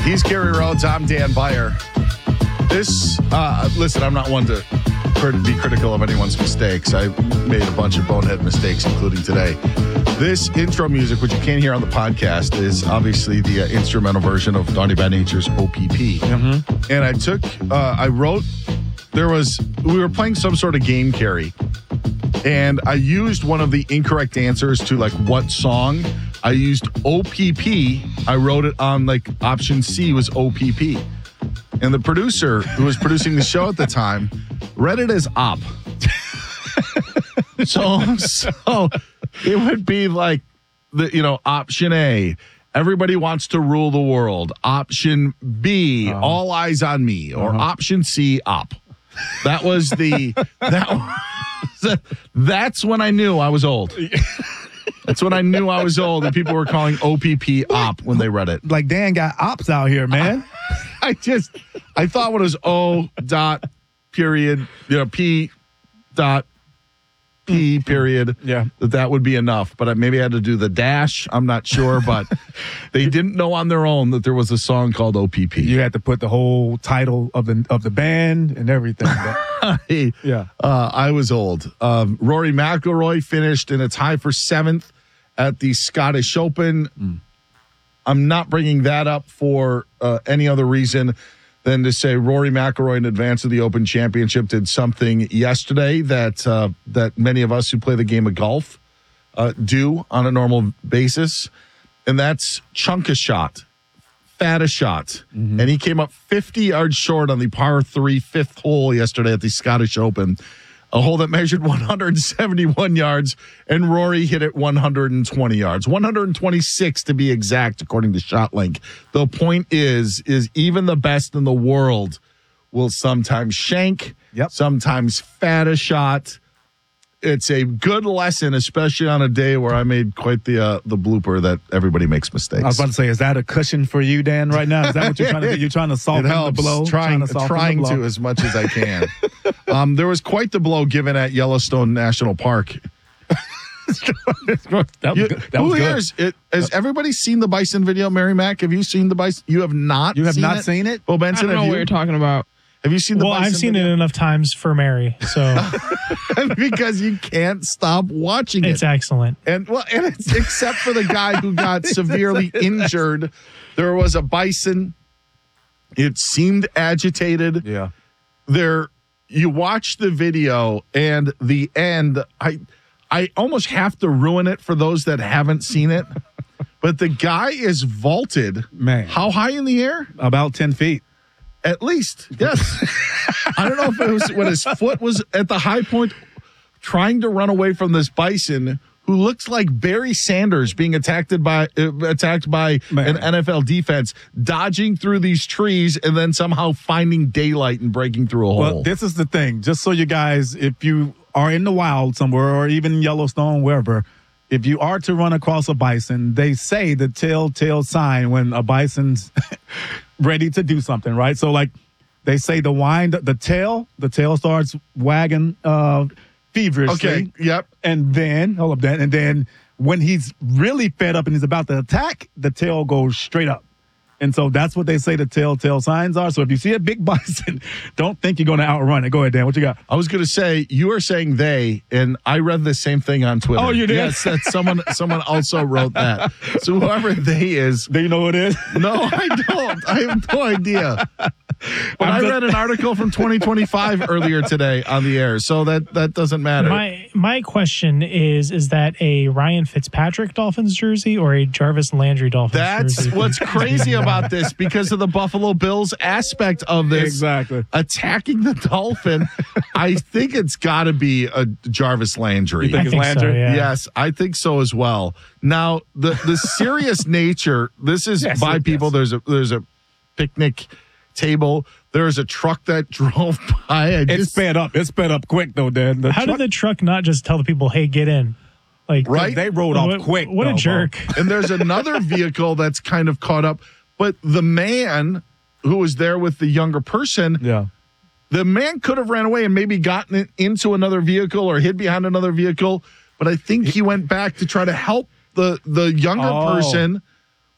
He's Gary Rhodes. I'm Dan Beyer. Listen, I'm not one to be critical of anyone's mistakes. I made a bunch of bonehead mistakes, including today. This intro music, which you can't hear on the podcast, is obviously the instrumental version of Naughty by Nature's OPP. Mm-hmm. And we were playing some sort of game, Carrie, and I used one of the incorrect answers to like what song. I used OPP. I wrote it on like option C was OPP. And the producer who was producing the show at the time read it as op. So it would be like option A, everybody wants to rule the world. Option B, all eyes on me. Or option C, op. That was that's when I knew I was old. That's when I knew I was old, and people were calling OPP op when they read it. Like Dan got ops out here, man. I thought when it was O dot period, P dot P period, that would be enough. But maybe I had to do the dash. I'm not sure, but they didn't know on their own that there was a song called OPP. You had to put the whole title of the band and everything. I was old. Rory McIlroy finished in a tie for 7th at the Scottish Open. I'm not bringing that up for any other reason than to say Rory McIlroy in advance of the Open Championship did something yesterday that many of us who play the game of golf do on a normal basis, and that's chunk a shot, fat a shot. Mm-hmm. And he came up 50 yards short on the par 3 fifth hole yesterday at the Scottish Open, a hole that measured 171 yards, and Rory hit it 120 yards, 126 to be exact, according to ShotLink. The point is even the best in the world will sometimes shank, sometimes fat a shot. It's a good lesson, especially on a day where I made quite the blooper that everybody makes mistakes. I was about to say, is that a cushion for you, Dan, right now? Is that what you're trying to do? You're trying to soften the blow? Trying to as much as I can. There was quite the blow given at Yellowstone National Park. Has everybody seen the bison video, Mary Mac? Have you seen the bison? You have not. You have not seen it? Well, Benson, I don't know what you're talking about. Have you seen the bison I've seen video? it enough times for Mary, so because you can't stop watching it. It's excellent. And it's except for the guy who got severely injured. There was a bison. It seemed agitated. Yeah. You watch the video and the end. I almost have to ruin it for those that haven't seen it. But the guy is vaulted. Man. How high in the air? About 10 feet. At least, yes. I don't know if it was when his foot was at the high point trying to run away from this bison who looks like Barry Sanders being attacked by an NFL defense, dodging through these trees and then somehow finding daylight and breaking through a hole. Well, this is the thing. Just so you guys, if you are in the wild somewhere or even Yellowstone, wherever, if you are to run across a bison, they say the telltale sign when a bison's ready to do something, right? So like they say the tail starts wagging feverishly. Okay, yep. And then, and then when he's really fed up and he's about to attack, the tail goes straight up. And so that's what they say the telltale signs are. So if you see a big bison, don't think you're going to outrun it. Go ahead, Dan. What you got? I was going to say, you are saying they, and I read the same thing on Twitter. Oh, you did? Yes, that's someone also wrote that. So whoever they is. Do you know who it is? No, I don't. I have no idea. But I read an article from 2025 earlier today on the air, so that doesn't matter. My question is that a Ryan Fitzpatrick Dolphins jersey or a Jarvis Landry Dolphins jersey? That's what's crazy about this because of the Buffalo Bills aspect of this. Exactly. Attacking the Dolphin. I think it's got to be a Jarvis Landry. You think it's Landry? So, yeah. Yes, I think so as well. Now, the serious nature, this is by people. There's a picnic table. There's a truck that drove by. It's sped up. It's sped up quick, though, Dan. How did the truck not just tell the people, hey, get in? Like, right? They rode off quick. What a jerk. And there's another vehicle that's kind of caught up. But the man who was there with the younger person, the man could have ran away and maybe gotten into another vehicle or hid behind another vehicle. But I think he went back to try to help the younger person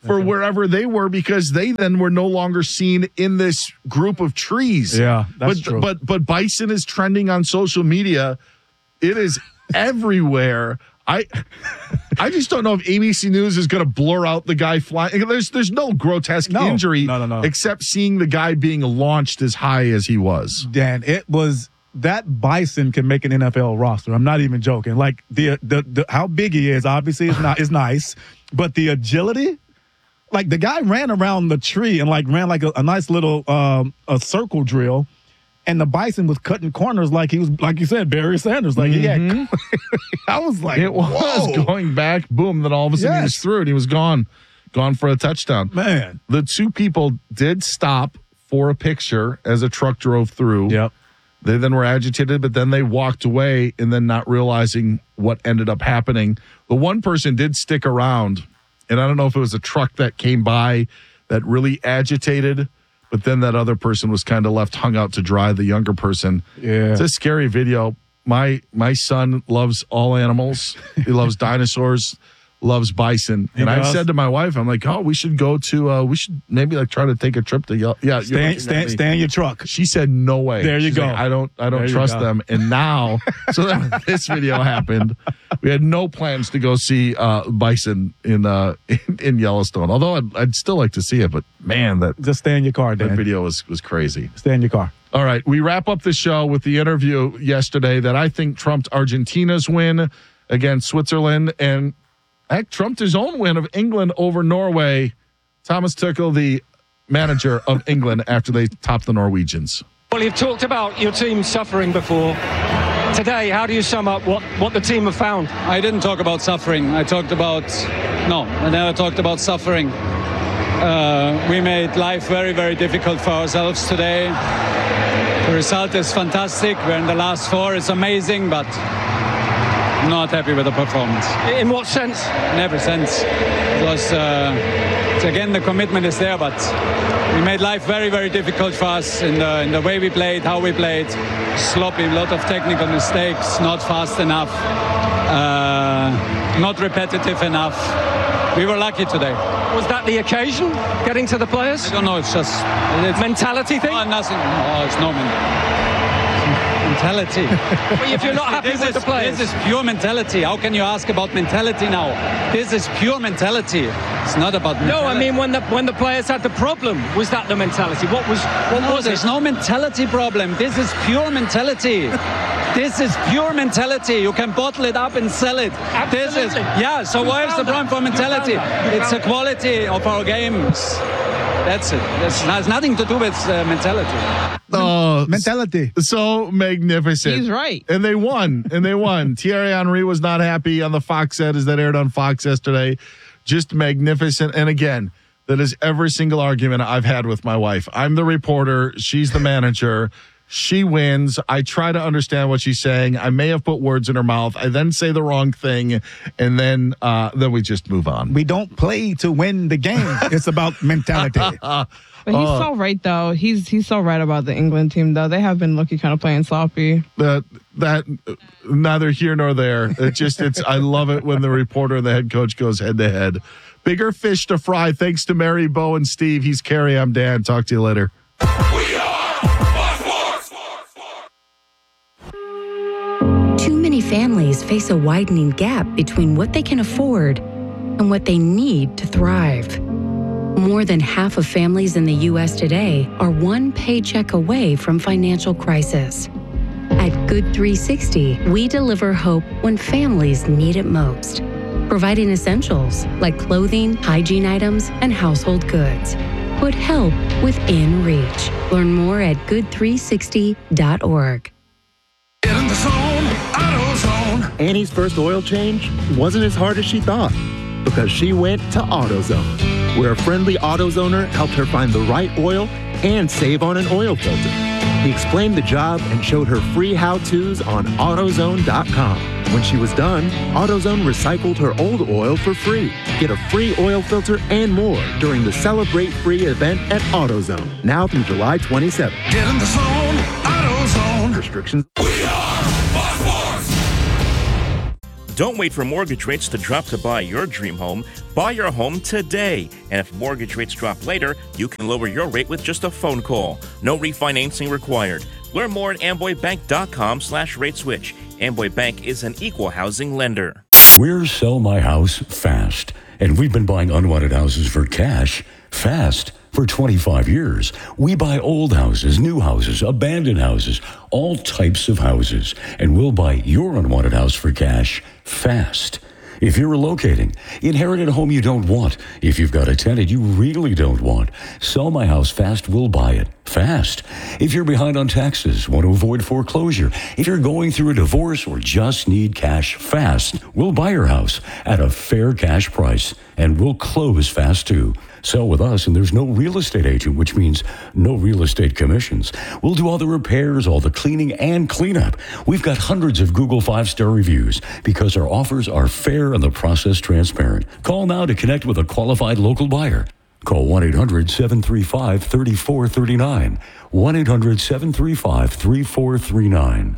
for wherever they were because they then were no longer seen in this group of trees. Yeah, that's true. But bison is trending on social media. It is everywhere. I just don't know if ABC News is going to blur out the guy flying. There's no grotesque injury No. except seeing the guy being launched as high as he was. Dan, it was that bison can make an NFL roster. I'm not even joking. Like the how big he is, obviously is nice, but the agility, like the guy ran around the tree and ran like a nice little a circle drill. And the bison was cutting corners like he was, like you said, Barry Sanders. Like he had, I was like, it was whoa. going back, boom. Then all of a sudden he was through and he was gone for a touchdown. Man, the two people did stop for a picture as a truck drove through. Yep. They then were agitated, but then they walked away and then not realizing what ended up happening. The one person did stick around, and I don't know if it was a truck that came by that really agitated. But then that other person was kind of left hung out to dry, the younger person. Yeah. It's a scary video. My son loves all animals. He loves dinosaurs, loves bison. And I've said to my wife, I'm like, we should go to, we should maybe try to take a trip to, stay in your truck. She said, no way. There you She's go. Like, I don't trust them. And now, so then when this video happened, we had no plans to go see bison in Yellowstone. Although I'd still like to see it, but man, just stay in your car, Dan. That video was crazy. Stay in your car. All right, we wrap up the show with the interview yesterday that I think trumped Argentina's win against Switzerland and trumped his own win of England over Norway. Thomas Tuchel, the manager of England, after they topped the Norwegians. Well, you've talked about your team suffering before. Today, how do you sum up what the team have found? I didn't talk about suffering. I never talked about suffering. We made life very, very difficult for ourselves today. The result is fantastic. We're in the last four. It's amazing, but not happy with the performance. In what sense? In every sense. Because, again, the commitment is there, but we made life very, very difficult for us in the way we played, how we played. Sloppy, a lot of technical mistakes, not fast enough, not repetitive enough. We were lucky today. Was that the occasion, getting to the players? I don't know, it's mentality thing? Nothing. No, it's no mentality. But if you're not happy with the players? This is pure mentality. How can you ask about mentality now? This is pure mentality. It's not about mentality. No, I mean when the players had the problem, was that the mentality? What was there's no mentality problem. This is pure mentality. This is pure mentality. You can bottle it up and sell it. Absolutely. So why is the problem for mentality? It's the quality of our games. That's it. It has nothing to do with mentality. Mentality. So magnificent. He's right. And they won. Thierry Henry was not happy on the Fox edit that aired on Fox yesterday. Just magnificent. And again, that is every single argument I've had with my wife. I'm the reporter. She's the manager. She wins. I try to understand what she's saying. I may have put words in her mouth. I then say the wrong thing, and then we just move on. We don't play to win the game. It's about mentality. But he's so right, though. He's so right about the England team, though. They have been looking kind of playing sloppy. That neither here nor there. It's. I love it when the reporter and the head coach goes head to head. Bigger fish to fry. Thanks to Mary, Bo, and Steve. He's Kerry. I'm Dan. Talk to you later. Too many families face a widening gap between what they can afford and what they need to thrive. More than half of families in the U.S. today are one paycheck away from financial crisis. At Good 360, we deliver hope when families need it most, providing essentials like clothing, hygiene items, and household goods. Put help within reach. Learn more at good360.org. Get in the zone, AutoZone. Annie's first oil change wasn't as hard as she thought because she went to AutoZone, where a friendly AutoZoner helped her find the right oil and save on an oil filter. He explained the job and showed her free how-tos on AutoZone.com. When she was done, AutoZone recycled her old oil for free. Get a free oil filter and more during the Celebrate Free event at AutoZone, now through July 27th. Get in the zone, AutoZone. Restrictions. We are Fox Sports. Don't wait for mortgage rates to drop to buy your dream home. Buy your home today. And if mortgage rates drop later, you can lower your rate with just a phone call. No refinancing required. Learn more at amboybank.com/rateswitch. Amboy Bank is an equal housing lender. We're Sell My House Fast, and we've been buying unwanted houses for cash fast for 25 years. We buy old houses, new houses, abandoned houses, all types of houses, and we'll buy your unwanted house for cash fast. If you're relocating, inherited a home you don't want, if you've got a tenant you really don't want, Sell My House Fast will buy it fast. If you're behind on taxes, want to avoid foreclosure, if you're going through a divorce or just need cash fast, we'll buy your house at a fair cash price, and we'll close fast too. Sell with us, and there's no real estate agent, which means no real estate commissions. We'll do all the repairs, all the cleaning, and cleanup. We've got hundreds of Google 5-star reviews because our offers are fair and the process transparent. Call now to connect with a qualified local buyer. Call 1-800-735-3439. 1-800-735-3439.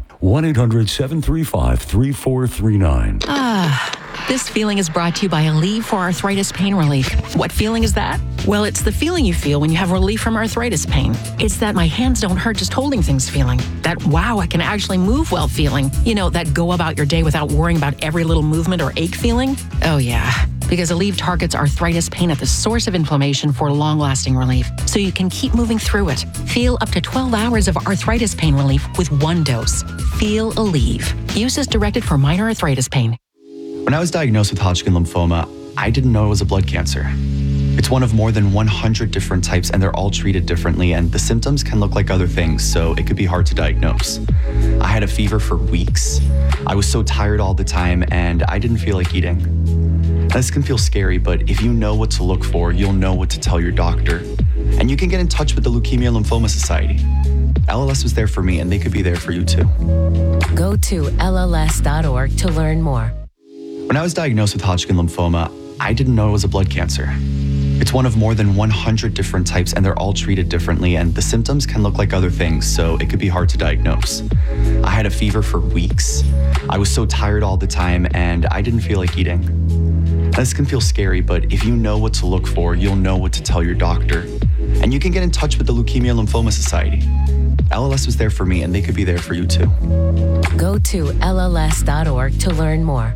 1-800-735-3439. This feeling is brought to you by Aleve for arthritis pain relief. What feeling is that? Well, it's the feeling you feel when you have relief from arthritis pain. It's that my hands don't hurt just holding things feeling. That, wow, I can actually move well feeling. You know, that go about your day without worrying about every little movement or ache feeling. Oh, yeah. Because Aleve targets arthritis pain at the source of inflammation for long-lasting relief, so you can keep moving through it. Feel up to 12 hours of arthritis pain relief with one dose. Feel Aleve. Use as directed for minor arthritis pain. When I was diagnosed with Hodgkin lymphoma, I didn't know it was a blood cancer. It's one of more than 100 different types, and they're all treated differently, and the symptoms can look like other things, so it could be hard to diagnose. I had a fever for weeks. I was so tired all the time, and I didn't feel like eating. This can feel scary, but if you know what to look for, you'll know what to tell your doctor. And you can get in touch with the Leukemia Lymphoma Society. LLS was there for me, and they could be there for you too. Go to LLS.org to learn more. When I was diagnosed with Hodgkin lymphoma, I didn't know it was a blood cancer. It's one of more than 100 different types, and they're all treated differently, and the symptoms can look like other things, so it could be hard to diagnose. I had a fever for weeks. I was so tired all the time, and I didn't feel like eating. This can feel scary, but if you know what to look for, you'll know what to tell your doctor. And you can get in touch with the Leukemia Lymphoma Society. LLS was there for me, and they could be there for you too. Go to LLS.org to learn more.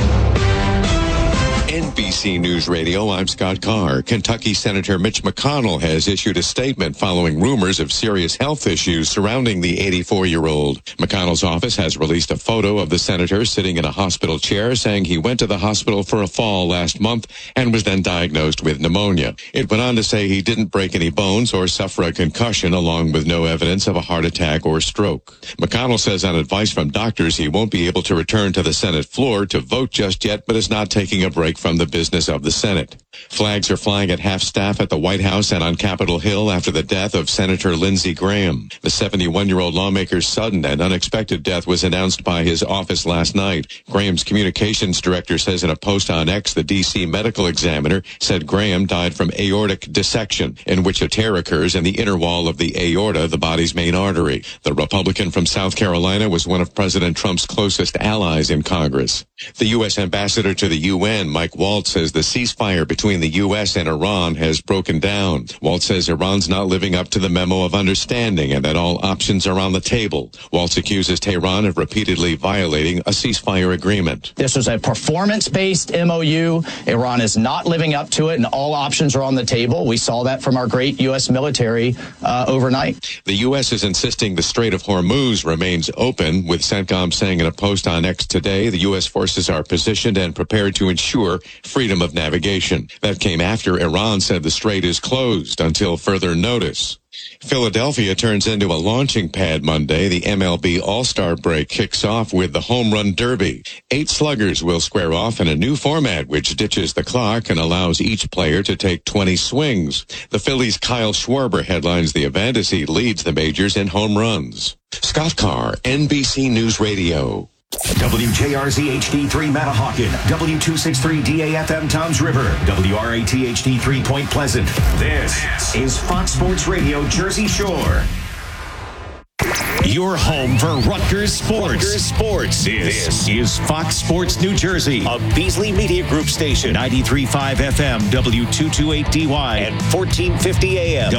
NBC News Radio, I'm Scott Carr. Kentucky Senator Mitch McConnell has issued a statement following rumors of serious health issues surrounding the 84-year-old. McConnell's office has released a photo of the senator sitting in a hospital chair, saying he went to the hospital for a fall last month and was then diagnosed with pneumonia. It went on to say he didn't break any bones or suffer a concussion, along with no evidence of a heart attack or stroke. McConnell says on advice from doctors he won't be able to return to the Senate floor to vote just yet, but is not taking a break from the business of the Senate. Flags are flying at half-staff at the White House and on Capitol Hill after the death of Senator Lindsey Graham. The 71-year-old lawmaker's sudden and unexpected death was announced by his office last night. Graham's communications director says in a post on X, the D.C. medical examiner said Graham died from aortic dissection, in which a tear occurs in the inner wall of the aorta, the body's main artery. The Republican from South Carolina was one of President Trump's closest allies in Congress. The U.S. ambassador to the UN, Mike Waltz, says the ceasefire between the U.S. and Iran has broken down. Waltz says Iran's not living up to the memo of understanding and that all options are on the table. Waltz accuses Tehran of repeatedly violating a ceasefire agreement. This was a performance-based MOU. Iran is not living up to it, and all options are on the table. We saw that from our great U.S. military overnight. The U.S. is insisting the Strait of Hormuz remains open, with CENTCOM saying in a post on X today the U.S. forces are positioned and prepared to ensure freedom of navigation. That came after Iran said the strait is closed until further notice. Philadelphia turns into a launching pad Monday. The MLB All-Star break kicks off with the Home Run Derby. 8 sluggers will square off in a new format which ditches the clock and allows each player to take 20 swings. The Phillies' Kyle Schwarber headlines the event as he leads the majors in home runs. Scott Carr, NBC News Radio. WJRZ HD3 Manahawkin, W263DAFM Toms River, WRAT HD3 Point Pleasant. This is Fox Sports Radio Jersey Shore. your home for Rutgers sports. This is Fox Sports New Jersey, a Beasley Media Group station, 93.5 FM, W228DY, and 1450 AM.